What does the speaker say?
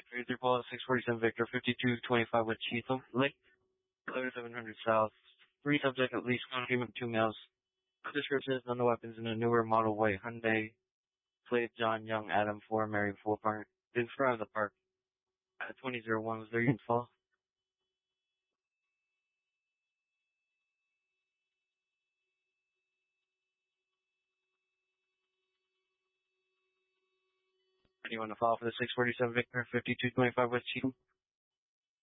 33 Paul, 647 Victor, 5225 West Cheatham Lake, 11700 South. 3 subject, at least 1 female, 2 males. Description is none of the weapons in a newer model white Hyundai. Plate John Young, Adam 4, Mary 4 Park. In front of the park. At 2001 was there unit fall. Anyone to follow for the 647 Victor, 5225 West Cheatham?